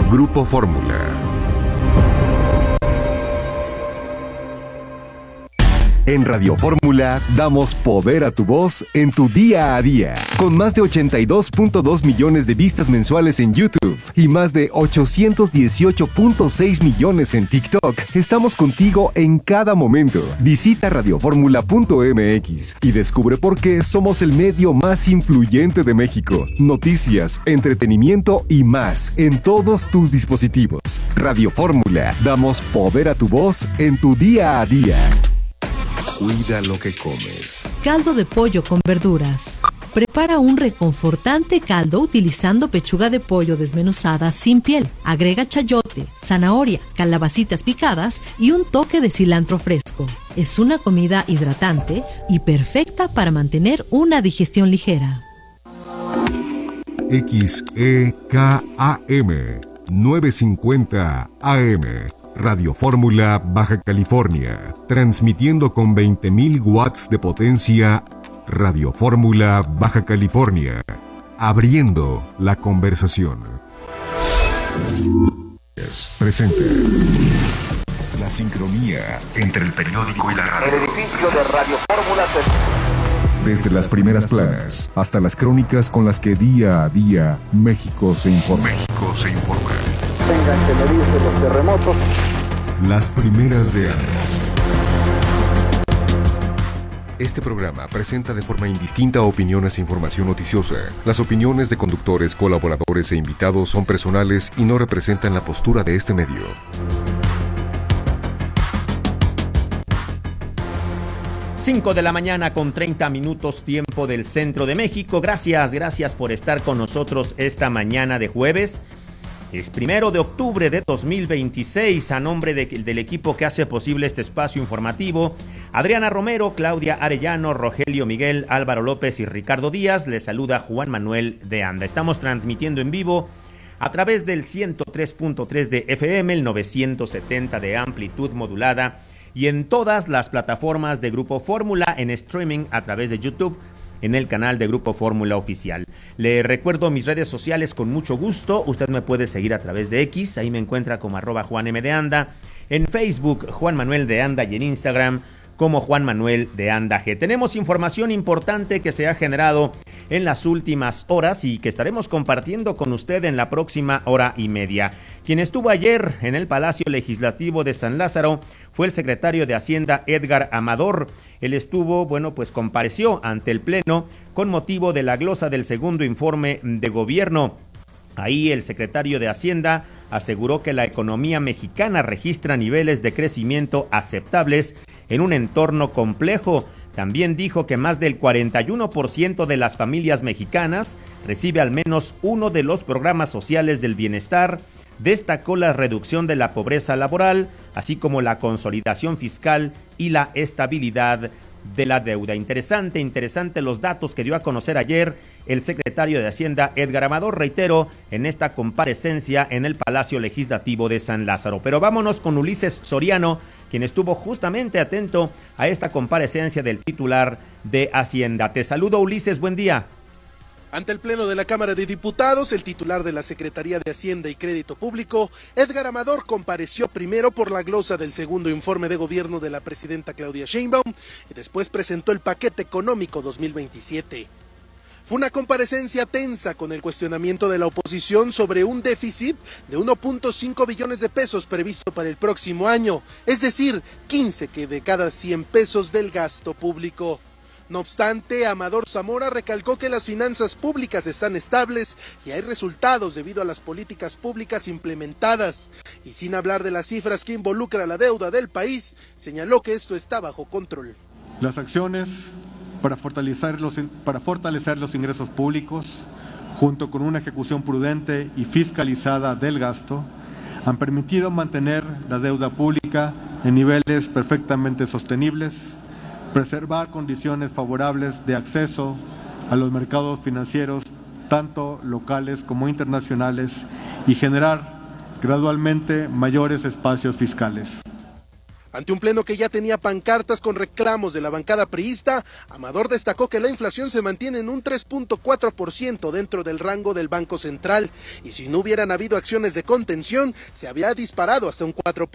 Grupo Fórmula. En Radio Fórmula damos poder a tu voz en tu día a día. Con más de 82.2 millones de vistas mensuales en YouTube y más de 818.6 millones en TikTok, estamos contigo en cada momento. Visita radioformula.mx y descubre por qué somos el medio más influyente de México. Noticias, entretenimiento y más en todos tus dispositivos. Radio Fórmula, damos poder a tu voz en tu día a día. Cuida lo que comes. Caldo de pollo con verduras. Prepara un reconfortante caldo utilizando pechuga de pollo desmenuzada sin piel. Agrega chayote, zanahoria, calabacitas picadas y un toque de cilantro fresco. Es una comida hidratante y perfecta para mantener una digestión ligera. XEKAM 950 AM Radio Fórmula, Baja California, transmitiendo con 20.000 watts de potencia. Radio Fórmula, Baja California, abriendo la conversación. Presente. La sincronía entre el periódico y la radio. El edificio de Radio Fórmula Desde las primeras planas hasta las crónicas con las que día a día México se informa. Tengan que medirse los terremotos. Las primeras de año. Este programa presenta de forma indistinta opiniones e información noticiosa. Las opiniones de conductores, colaboradores e invitados son personales y no representan la postura de este medio. Cinco de la mañana con 30 minutos, tiempo del centro de México. Gracias por estar con nosotros esta mañana de jueves. Es 1 de octubre de 2026. A nombre del equipo que hace posible este espacio informativo, Adriana Romero, Claudia Arellano, Rogelio Miguel, Álvaro López y Ricardo Díaz, les saluda Juan Manuel de Anda. Estamos transmitiendo en vivo a través del 103.3 de FM, el 970 de amplitud modulada y en todas las plataformas de Grupo Fórmula, en streaming a través de YouTube, en el canal de Grupo Fórmula Oficial. Le recuerdo mis redes sociales con mucho gusto. Usted me puede seguir a través de X, ahí me encuentra como @JuanM_de_Anda, en Facebook Juan Manuel de Anda y en Instagram como Juan Manuel de Anda G. Tenemos información importante que se ha generado en las últimas horas y que estaremos compartiendo con usted en la próxima hora y media. Quien estuvo ayer en el Palacio Legislativo de San Lázaro fue el secretario de Hacienda, Edgar Amador. Él estuvo, compareció ante el Pleno con motivo de la glosa del segundo informe de gobierno. Ahí el secretario de Hacienda aseguró que la economía mexicana registra niveles de crecimiento aceptables en un entorno complejo. También dijo que más del 41% de las familias mexicanas recibe al menos uno de los programas sociales del bienestar. Destacó la reducción de la pobreza laboral, así como la consolidación fiscal y la estabilidad de la deuda. Interesante los datos que dio a conocer ayer el secretario de Hacienda, Edgar Amador, reitero, en esta comparecencia en el Palacio Legislativo de San Lázaro. Pero vámonos con Ulises Soriano, quien estuvo justamente atento a esta comparecencia del titular de Hacienda. Te saludo, Ulises, buen día. Ante el Pleno de la Cámara de Diputados, el titular de la Secretaría de Hacienda y Crédito Público, Edgar Amador, compareció primero por la glosa del segundo informe de gobierno de la presidenta Claudia Sheinbaum y después presentó el paquete económico 2027. Fue una comparecencia tensa con el cuestionamiento de la oposición sobre un déficit de 1.5 billones de pesos previsto para el próximo año, es decir, 15 de cada 100 pesos del gasto público. No obstante, Amador Zamora recalcó que las finanzas públicas están estables y hay resultados debido a las políticas públicas implementadas. Y sin hablar de las cifras que involucra la deuda del país, señaló que esto está bajo control. Las acciones para fortalecer los ingresos públicos, junto con una ejecución prudente y fiscalizada del gasto, han permitido mantener la deuda pública en niveles perfectamente sostenibles, preservar condiciones favorables de acceso a los mercados financieros, tanto locales como internacionales, y generar gradualmente mayores espacios fiscales. Ante un pleno que ya tenía pancartas con reclamos de la bancada priista, Amador destacó que la inflación se mantiene en un 3.4% dentro del rango del Banco Central, y si no hubieran habido acciones de contención, se había disparado hasta un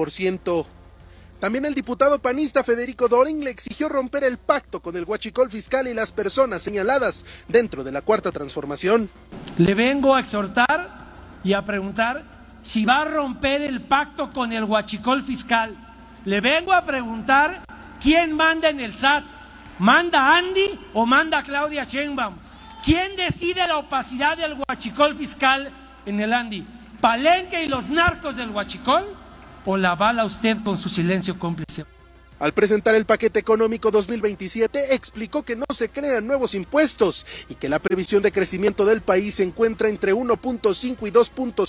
4%. También el diputado panista Federico Doring le exigió romper el pacto con el huachicol fiscal y las personas señaladas dentro de la Cuarta Transformación. Le vengo a exhortar y a preguntar si va a romper el pacto con el huachicol fiscal. Le vengo a preguntar quién manda en el SAT. ¿Manda Andy o manda Claudia Sheinbaum? ¿Quién decide la opacidad del huachicol fiscal en el Andy? ¿Palenque y los narcos del huachicol? ¿O la avala usted con su silencio cómplice? Al presentar el paquete económico 2027, explicó que no se crean nuevos impuestos y que la previsión de crecimiento del país se encuentra entre 1.5 y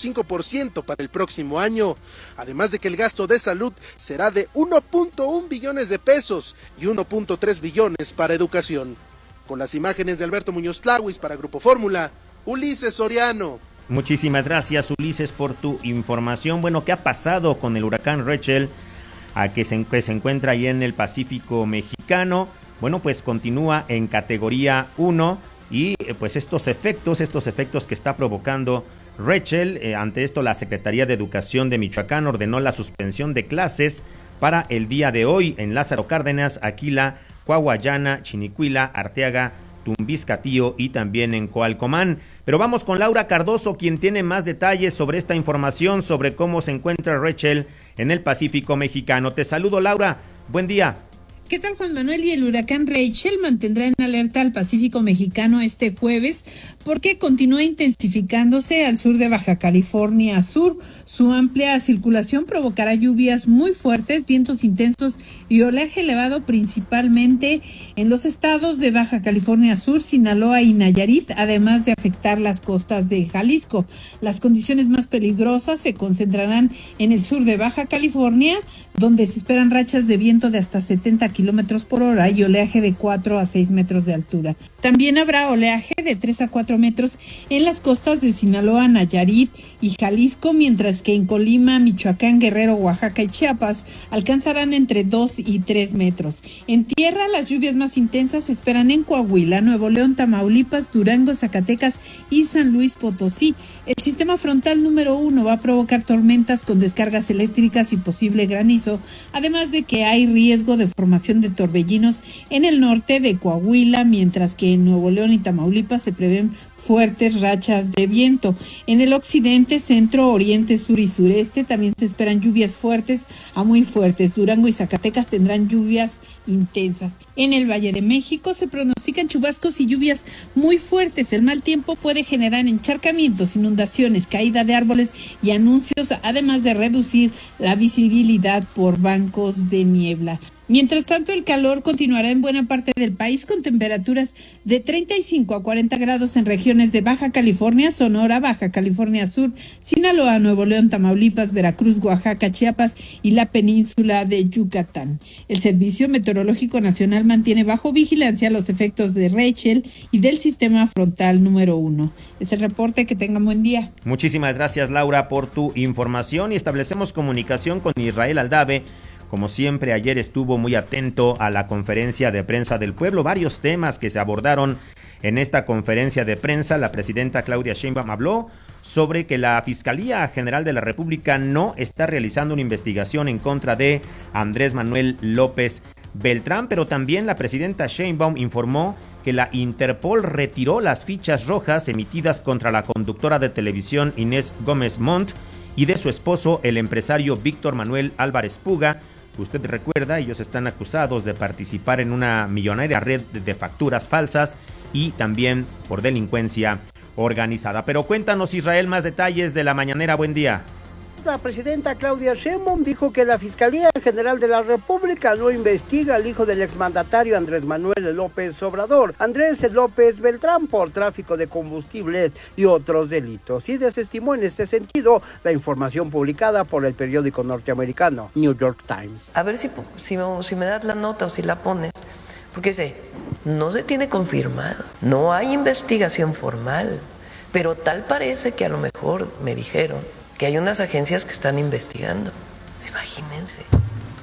2.5% para el próximo año. Además de que el gasto de salud será de 1.1 billones de pesos y 1.3 billones para educación. Con las imágenes de Alberto Muñoz Tláhuiz para Grupo Fórmula, Ulises Soriano. Muchísimas gracias, Ulises, por tu información. Bueno, ¿qué ha pasado con el huracán Rachel, que se encuentra ahí en el Pacífico mexicano? Bueno, pues continúa en categoría 1 y pues estos efectos que está provocando Rachel, ante esto la Secretaría de Educación de Michoacán ordenó la suspensión de clases para el día de hoy en Lázaro Cárdenas, Aquila, Coahuayana, Chinicuila, Arteaga, Tumbiscatío y también en Coalcomán. Pero vamos con Laura Cardoso, quien tiene más detalles sobre esta información, sobre cómo se encuentra Rachel en el Pacífico mexicano. Te saludo, Laura. Buen día. ¿Qué tal, Juan Manuel? Y el huracán Rachel mantendrá en alerta al Pacífico mexicano este jueves porque continúa intensificándose al sur de Baja California Sur. Su amplia circulación provocará lluvias muy fuertes, vientos intensos y oleaje elevado principalmente en los estados de Baja California Sur, Sinaloa y Nayarit, además de afectar las costas de Jalisco. Las condiciones más peligrosas se concentrarán en el sur de Baja California, donde se esperan rachas de viento de hasta 70 kilómetros por hora y oleaje de 4 a 6 metros de altura. También habrá oleaje de 3 a 4 metros en las costas de Sinaloa, Nayarit y Jalisco, mientras que en Colima, Michoacán, Guerrero, Oaxaca y Chiapas alcanzarán entre 2 y 3 metros. En tierra, las lluvias más intensas se esperan en Coahuila, Nuevo León, Tamaulipas, Durango, Zacatecas y San Luis Potosí. El sistema frontal número 1 va a provocar tormentas con descargas eléctricas y posible granizo, además de que hay riesgo de formación de torbellinos en el norte de Coahuila, mientras que en Nuevo León y Tamaulipas se prevén fuertes rachas de viento. En el occidente, centro, oriente, sur y sureste también se esperan lluvias fuertes a muy fuertes. Durango y Zacatecas tendrán lluvias intensas. En el Valle de México se pronostican chubascos y lluvias muy fuertes. El mal tiempo puede generar encharcamientos, inundaciones, caída de árboles y anuncios, además de reducir la visibilidad por bancos de niebla. Mientras tanto, el calor continuará en buena parte del país con temperaturas de 35 a 40 grados en regiones de Baja California, Sonora, Baja California Sur, Sinaloa, Nuevo León, Tamaulipas, Veracruz, Oaxaca, Chiapas y la península de Yucatán. El Servicio Meteorológico Nacional mantiene bajo vigilancia los efectos de Rachel y del sistema frontal número 1. Es el reporte. Que tengan buen día. Muchísimas gracias, Laura, por tu información, y establecemos comunicación con Israel Aldave. Como siempre, ayer estuvo muy atento a la conferencia de prensa del pueblo, varios temas que se abordaron en esta conferencia de prensa. La presidenta Claudia Sheinbaum habló sobre que la Fiscalía General de la República no está realizando una investigación en contra de Andrés Manuel López Beltrán, pero también la presidenta Sheinbaum informó que la Interpol retiró las fichas rojas emitidas contra la conductora de televisión Inés Gómez Montt y de su esposo, el empresario Víctor Manuel Álvarez Puga. Usted recuerda, ellos están acusados de participar en una millonaria red de facturas falsas y también por delincuencia organizada. Pero cuéntanos, Israel, más detalles de la mañanera. Buen día. La presidenta Claudia Sheinbaum dijo que la Fiscalía General de la República no investiga al hijo del exmandatario Andrés Manuel López Obrador, Andrés López Beltrán, por tráfico de combustibles y otros delitos, y desestimó en este sentido la información publicada por el periódico norteamericano New York Times. A ver si me das la nota o si la pones, porque no se tiene confirmado, no hay investigación formal, pero tal parece que a lo mejor me dijeron que hay unas agencias que están investigando. Imagínense.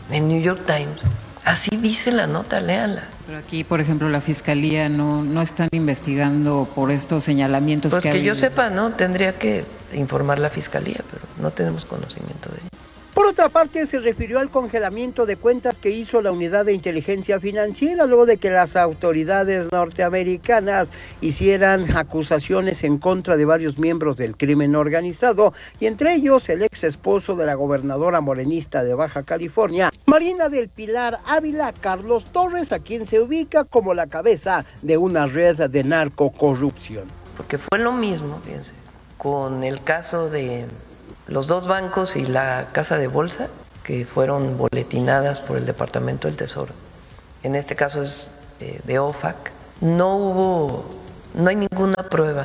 en New York Times. Así dice la nota, léanla. Pero aquí, por ejemplo, la Fiscalía no están investigando por estos señalamientos pues que yo sepa, ¿no? Tendría que informar la Fiscalía, pero no tenemos conocimiento de ello. Por otra parte, se refirió al congelamiento de cuentas que hizo la Unidad de Inteligencia Financiera luego de que las autoridades norteamericanas hicieran acusaciones en contra de varios miembros del crimen organizado, y entre ellos el ex esposo de la gobernadora morenista de Baja California, Marina del Pilar Ávila, Carlos Torres, a quien se ubica como la cabeza de una red de narcocorrupción. Porque fue lo mismo, fíjense, con el caso de los dos bancos y la casa de bolsa que fueron boletinadas por el Departamento del Tesoro. En este caso es de OFAC. No hay ninguna prueba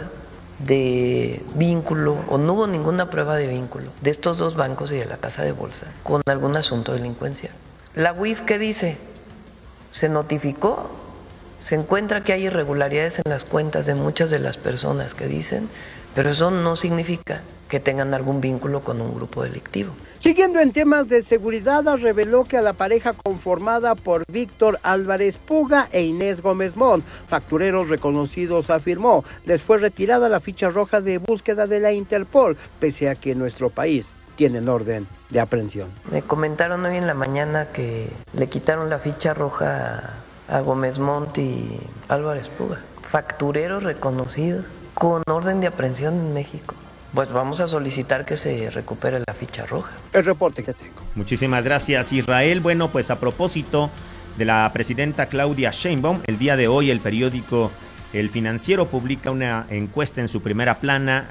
de vínculo, o no hubo ninguna prueba de vínculo de estos dos bancos y de la casa de bolsa con algún asunto de delincuencia. La UIF, ¿qué dice? Se notificó, se encuentra que hay irregularidades en las cuentas de muchas de las personas que dicen, pero eso no significa que tengan algún vínculo con un grupo delictivo. Siguiendo en temas de seguridad, reveló que a la pareja conformada por Víctor Álvarez Puga e Inés Gómez Mont, factureros reconocidos, afirmó, les fue retirada la ficha roja de búsqueda de la Interpol, pese a que en nuestro país tienen orden de aprehensión. Me comentaron hoy en la mañana que le quitaron la ficha roja a Gómez Mont y Álvarez Puga, factureros reconocidos con orden de aprehensión en México. Pues vamos a solicitar que se recupere la ficha roja. El reporte que tengo. Muchísimas gracias, Israel. Bueno, pues a propósito de la presidenta Claudia Sheinbaum, el día de hoy el periódico El Financiero publica una encuesta en su primera plana.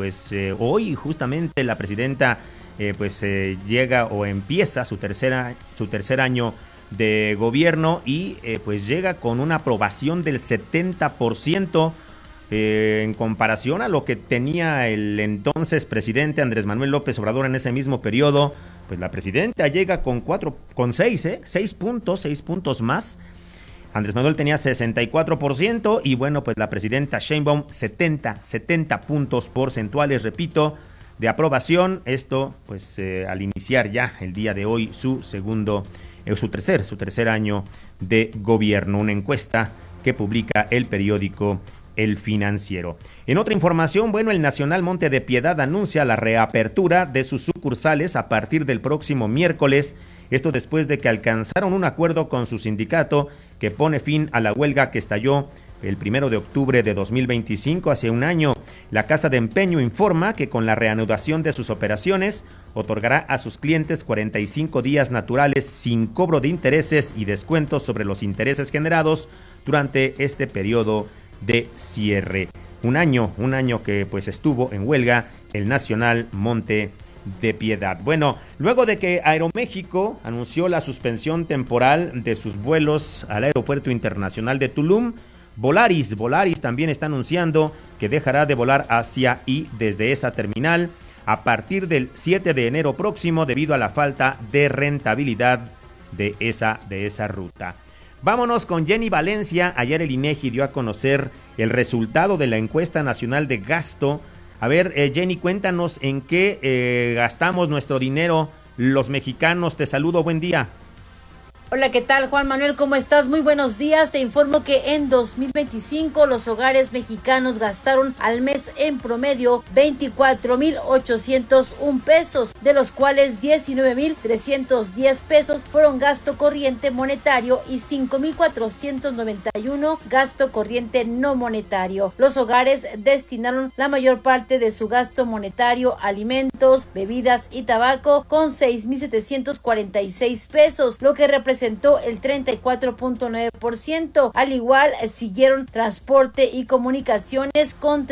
Hoy justamente la presidenta llega o empieza su tercer año de gobierno y pues llega con una aprobación del 70%. En comparación a lo que tenía el entonces presidente Andrés Manuel López Obrador en ese mismo periodo, pues la presidenta llega con 6 puntos más. Andrés Manuel tenía 64% y bueno, pues la presidenta Sheinbaum 70 puntos porcentuales, repito, de aprobación. Esto pues al iniciar ya el día de hoy su tercer año de gobierno. Una encuesta que publica el periódico El Financiero. En otra información, bueno, el Nacional Monte de Piedad anuncia la reapertura de sus sucursales a partir del próximo miércoles. Esto después de que alcanzaron un acuerdo con su sindicato que pone fin a la huelga que estalló el 1 de octubre de 2025, hace un año. La Casa de Empeño informa que con la reanudación de sus operaciones otorgará a sus clientes 45 días naturales sin cobro de intereses y descuentos sobre los intereses generados durante este periodo de cierre. Un año que pues estuvo en huelga el Nacional Monte de Piedad. Bueno, luego de que Aeroméxico anunció la suspensión temporal de sus vuelos al Aeropuerto Internacional de Tulum, Volaris también está anunciando que dejará de volar hacia y desde esa terminal a partir del 7 de enero próximo debido a la falta de rentabilidad de esa ruta. Vámonos con Jenny Valencia. Ayer el INEGI dio a conocer el resultado de la encuesta nacional de gasto. A ver, Jenny, cuéntanos en qué gastamos nuestro dinero los mexicanos. Te saludo, buen día. Hola, ¿qué tal, Juan Manuel? ¿Cómo estás? Muy buenos días. Te informo que en 2025 los hogares mexicanos gastaron al mes en promedio 24,801 pesos, de los cuales 19,310 pesos fueron gasto corriente monetario y 5,491 gasto corriente no monetario. Los hogares destinaron la mayor parte de su gasto monetario a alimentos, bebidas y tabaco con 6,746 pesos, lo que representó el 34.9%. Al igual siguieron transporte y comunicaciones con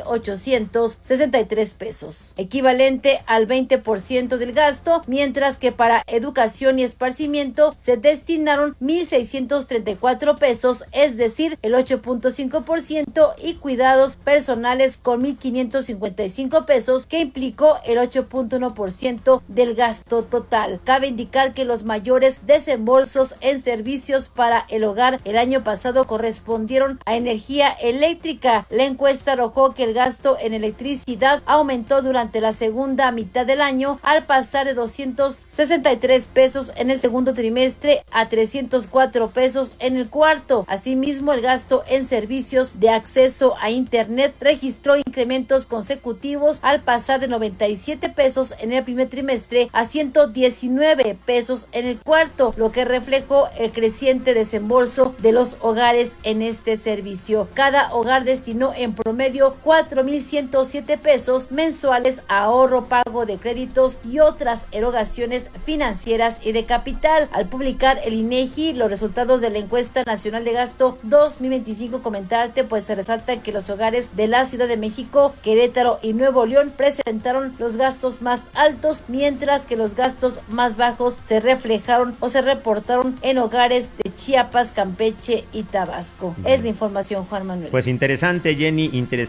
3,863 pesos, equivalente al 20% del gasto, mientras que para educación y esparcimiento se destinaron 1,634 pesos, es decir, el 8.5%, y cuidados personales con 1,555 pesos, que implicó el 8.1% del gasto total. Cabe indicar que los mayores desembolsos desembolsos en servicios para el hogar el año pasado correspondieron a energía eléctrica. La encuesta arrojó que el gasto en electricidad aumentó durante la segunda mitad del año al pasar de 263 pesos en el segundo trimestre a 304 pesos en el cuarto. Asimismo, el gasto en servicios de acceso a Internet registró incrementos consecutivos al pasar de 97 pesos en el primer trimestre a 119 pesos en el cuarto, lo que reflejó el creciente desembolso de los hogares en este servicio. Cada hogar destinó en promedio 4,107 pesos mensuales a ahorro, pago de créditos y otras erogaciones financieras y de capital. Al publicar el INEGI los resultados de la encuesta nacional de gasto 2025, comentarte pues se resalta que los hogares de la Ciudad de México, Querétaro y Nuevo León presentaron los gastos más altos, mientras que los gastos más bajos se reflejaron o se reportaron en hogares de Chiapas, Campeche y Tabasco. Es la información, Juan Manuel. Pues interesante, Jenny, interesante